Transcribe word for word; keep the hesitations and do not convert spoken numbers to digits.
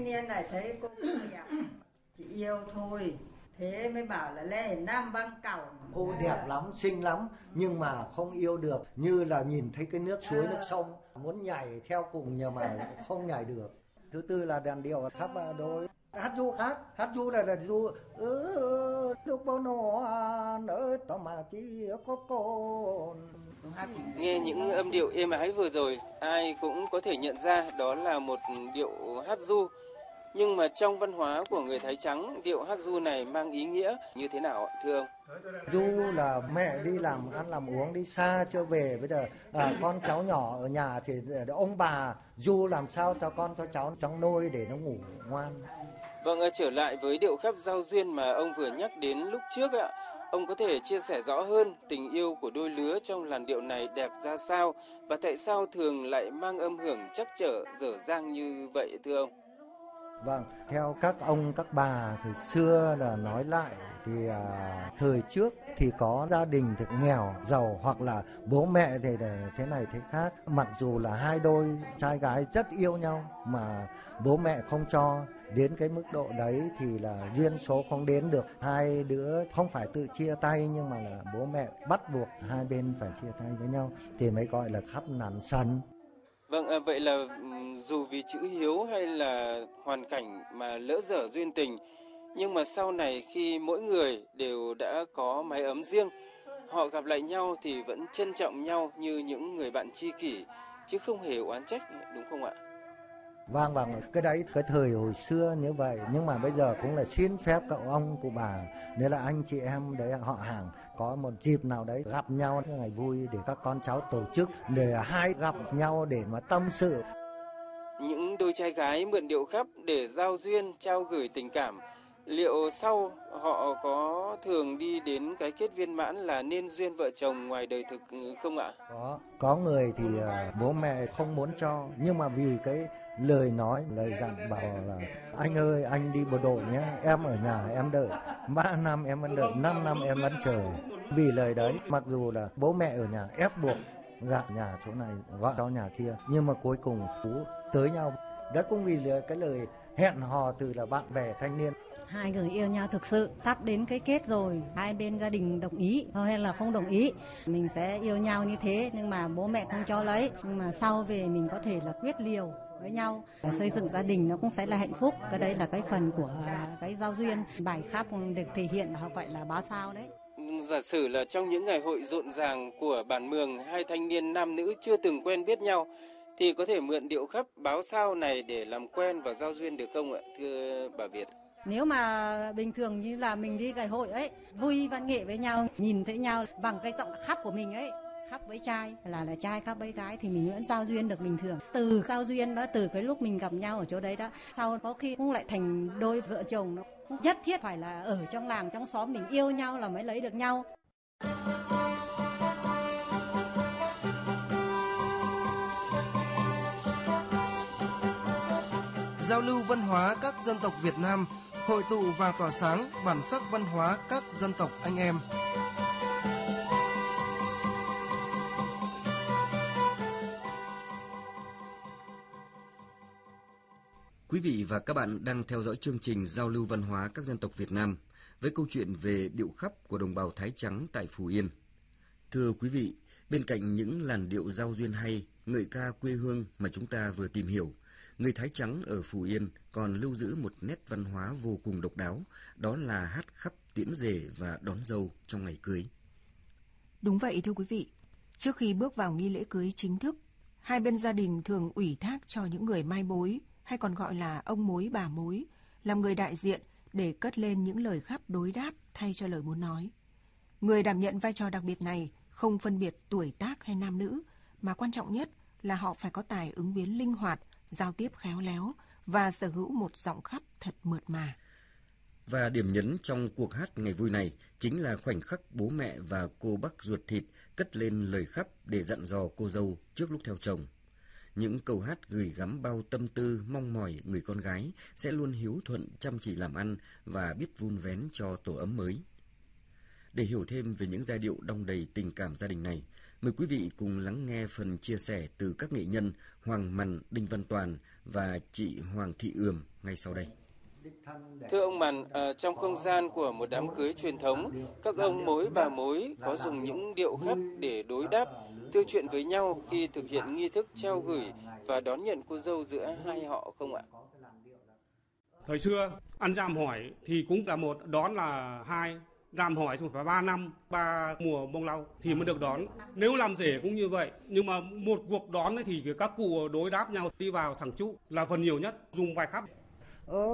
niên này thấy cô đẹp, chị yêu thôi. Thế mới bảo là lên Nam Băng Cẩu. Cô đẹp lắm, xinh lắm, nhưng mà không yêu được. Như là nhìn thấy cái nước suối, nước sông, muốn nhảy theo cùng nhưng mà không nhảy được. Thứ tư là đàn điệu thắp đôi. Hát ru khác, hát ru là là ru ư lúc bao nổ nơi tao mà chỉ có con. Nghe những âm điệu êm ái vừa rồi, ai cũng có thể nhận ra đó là một điệu hát ru. Nhưng mà trong văn hóa của người Thái Trắng, điệu hát ru này mang ý nghĩa như thế nào ạ, thưa ông? Ru là mẹ đi làm ăn làm uống đi xa chưa về, bây giờ à, con cháu nhỏ ở nhà thì ông bà ru làm sao cho con cho cháu trong nôi để nó ngủ ngoan. Vâng, trở lại với điệu khắp giao duyên mà ông vừa nhắc đến lúc trước ạ, ông có thể chia sẻ rõ hơn tình yêu của đôi lứa trong làn điệu này đẹp ra sao và tại sao thường lại mang âm hưởng trắc trở dở dang như vậy thưa ông? Vâng, theo các ông các bà thời xưa là nói lại thì à, thời trước thì có gia đình thì nghèo giàu hoặc là bố mẹ thì thế này thế khác, mặc dù là hai đôi trai gái rất yêu nhau mà bố mẹ không cho, đến cái mức độ đấy thì là duyên số không đến được, hai đứa không phải tự chia tay nhưng mà là bố mẹ bắt buộc hai bên phải chia tay với nhau thì mới gọi là khắp nắn sân. Vâng, à, vậy là dù vì chữ hiếu hay là hoàn cảnh mà lỡ dở duyên tình, nhưng mà sau này khi mỗi người đều đã có mái ấm riêng, họ gặp lại nhau thì vẫn trân trọng nhau như những người bạn tri kỷ, chứ không hề oán trách, đúng không ạ? Vâng, vâng, cái đấy, cái thời hồi xưa như vậy, nhưng mà bây giờ cũng là xin phép cậu ông, cụ bà, nếu là anh chị em đấy họ hàng, có một dịp nào đấy gặp nhau, ngày vui để các con cháu tổ chức, để hai gặp nhau để mà tâm sự. Những đôi trai gái mượn điệu khắp để giao duyên, trao gửi tình cảm, liệu sau họ có thường đi đến cái kết viên mãn là nên duyên vợ chồng ngoài đời thực không ạ? Có, có người thì uh, bố mẹ không muốn cho, nhưng mà vì cái lời nói, lời dặn bảo là anh ơi anh đi bộ đội nhé, em ở nhà em đợi, ba năm em vẫn đợi, năm năm em vẫn chờ. Vì lời đấy, mặc dù là bố mẹ ở nhà ép buộc gặp nhà chỗ này, gọi cho nhà kia, nhưng mà cuối cùng cũng tới nhau. Đó cũng vì cái lời hẹn hò từ là bạn bè thanh niên. Hai người yêu nhau thực sự, sắp đến cái kết rồi, hai bên gia đình đồng ý hay là không đồng ý, mình sẽ yêu nhau như thế, nhưng mà bố mẹ không cho lấy, nhưng mà sau về mình có thể là quyết liều với nhau, xây dựng gia đình nó cũng sẽ là hạnh phúc. Cái đấy là cái phần của cái giao duyên. Bài khắp được thể hiện họ gọi là bá sao đấy. Giả sử là trong những ngày hội rộn ràng của bản Mường, hai thanh niên nam nữ chưa từng quen biết nhau thì có thể mượn điệu khắp báo sao này để làm quen và giao duyên được không ạ, thưa bà Việt? Nếu mà bình thường như là mình đi ngày hội ấy, vui văn nghệ với nhau, nhìn thấy nhau bằng cái giọng khắp của mình ấy, khắp với trai là là trai khắp với gái thì mình vẫn giao duyên được bình thường. Từ giao duyên đó, từ cái lúc mình gặp nhau ở chỗ đấy đó, sau có khi cũng lại thành đôi vợ chồng, nó không nhất thiết phải là ở trong làng trong xóm mình yêu nhau là mới lấy được nhau. Giao lưu văn hóa các dân tộc Việt Nam, hội tụ và tỏa sáng bản sắc văn hóa các dân tộc anh em. Quý vị và các bạn đang theo dõi chương trình Giao lưu văn hóa các dân tộc Việt Nam với câu chuyện về điệu khắp của đồng bào Thái Trắng tại Phú Yên. Thưa quý vị, bên cạnh những làn điệu giao duyên hay, ngợi ca quê hương mà chúng ta vừa tìm hiểu, người Thái Trắng ở Phú Yên còn lưu giữ một nét văn hóa vô cùng độc đáo, đó là hát khắp tiễn rể và đón dâu trong ngày cưới. Đúng vậy thưa quý vị, trước khi bước vào nghi lễ cưới chính thức, hai bên gia đình thường ủy thác cho những người mai mối, hay còn gọi là ông mối bà mối, làm người đại diện để cất lên những lời khắp đối đáp thay cho lời muốn nói. Người đảm nhận vai trò đặc biệt này không phân biệt tuổi tác hay nam nữ, mà quan trọng nhất là họ phải có tài ứng biến linh hoạt, giao tiếp khéo léo và sở hữu một giọng khắp thật mượt mà. Và điểm nhấn trong cuộc hát ngày vui này chính là khoảnh khắc bố mẹ và cô bác ruột thịt cất lên lời khắp để dặn dò cô dâu trước lúc theo chồng. Những câu hát gửi gắm bao tâm tư mong mỏi người con gái sẽ luôn hiếu thuận, chăm chỉ làm ăn và biết vun vén cho tổ ấm mới. Để hiểu thêm về những giai điệu đong đầy tình cảm gia đình này, Mời quý vị cùng lắng nghe phần chia sẻ từ các nghệ nhân Hoàng Mằn, Đinh Văn Toàn và chị Hoàng Thị Ườm ngay sau đây. Thưa ông Mằn, à, trong không gian của một đám cưới truyền thống, các ông mối bà mối có dùng những điệu khắp để đối đáp, thưa chuyện với nhau khi thực hiện nghi thức trao gửi và đón nhận cô dâu giữa hai họ không ạ? Thời xưa, ăn dạm hỏi thì cũng là một, đón là hai, dạm hỏi thì phải ba năm, ba mùa bông lau thì mới được đón. Nếu làm rể cũng như vậy, nhưng mà một cuộc đón thì các cụ đối đáp nhau đi vào thẳng trụ là phần nhiều nhất, dùng vài khắp.